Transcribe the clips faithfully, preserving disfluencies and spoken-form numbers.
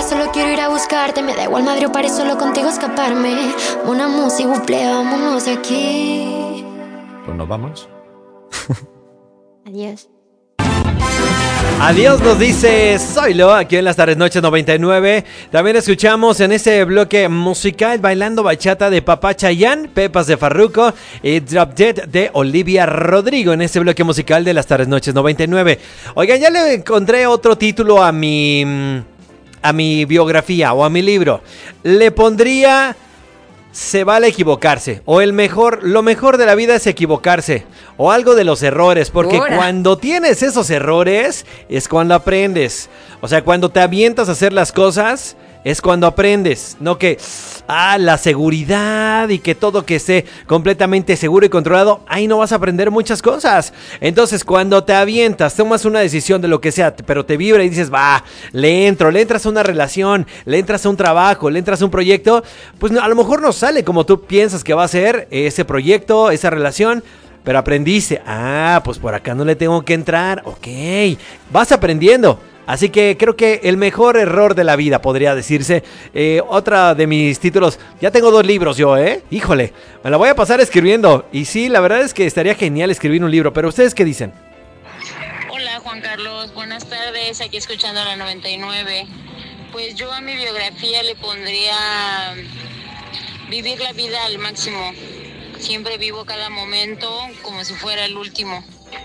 solo quiero ir a buscarte. Me da igual madre o paré solo contigo escaparme. Una música, buple, vámonos de aquí. Pues nos vamos. Adiós. Adiós nos dice Zoilo aquí en las tardes noches noventa y nueve. También escuchamos en ese bloque musical Bailando Bachata de Papá Chayanne, Pepas de Farruko y Drop Dead de Olivia Rodrigo en ese bloque musical de las tardes noches noventa y nueve. Oigan, ya le encontré otro título a mi a mi biografía o a mi libro. Le pondría Se vale equivocarse, o el mejor, lo mejor de la vida es equivocarse, o algo de los errores, porque Ora. cuando tienes esos errores es cuando aprendes. O sea, cuando te avientas a hacer las cosas es cuando aprendes, no que, ah, la seguridad y que todo que esté completamente seguro y controlado, ahí no vas a aprender muchas cosas. Entonces, cuando te avientas, tomas una decisión de lo que sea, pero te vibra y dices, va, le entro, le entras a una relación, le entras a un trabajo, le entras a un proyecto, pues no, a lo mejor no sale como tú piensas que va a ser ese proyecto, esa relación, pero aprendiste, ah, pues por acá no le tengo que entrar, ok, vas aprendiendo. Así que creo que el mejor error de la vida, podría decirse. Eh, otra de mis títulos, ya tengo dos libros yo, ¿eh? Híjole, me la voy a pasar escribiendo. Y sí, la verdad es que estaría genial escribir un libro, pero ¿ustedes qué dicen? Hola Juan Carlos, buenas tardes, aquí escuchando la noventa y nueve. Pues yo a mi biografía le pondría vivir la vida al máximo. Siempre vivo cada momento como si fuera el último.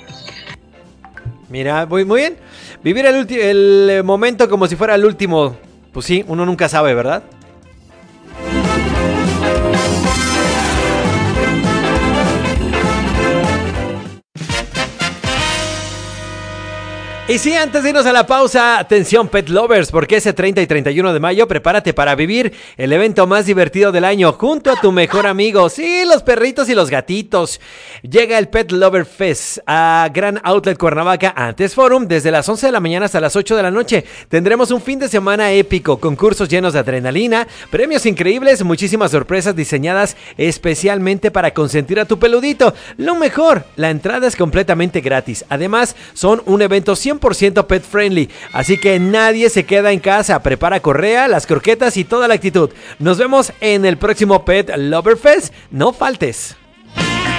Mira, muy, muy bien. Vivir el, ulti- el momento como si fuera el último. Pues sí, uno nunca sabe, ¿verdad? Y sí, antes de irnos a la pausa, atención Pet Lovers, porque ese treinta y treinta y uno de mayo prepárate para vivir el evento más divertido del año junto a tu mejor amigo, sí, los perritos y los gatitos. Llega el Pet Lover Fest a Gran Outlet Cuernavaca Antes Forum desde las once de la mañana hasta las ocho de la noche. Tendremos un fin de semana épico, concursos llenos de adrenalina, premios increíbles, muchísimas sorpresas diseñadas especialmente para consentir a tu peludito. Lo mejor, la entrada es completamente gratis. Además, son un evento cien por ciento pet friendly, así que nadie se queda en casa. Prepara correa, las croquetas y toda la actitud. Nos vemos en el próximo Pet Lover Fest. No faltes.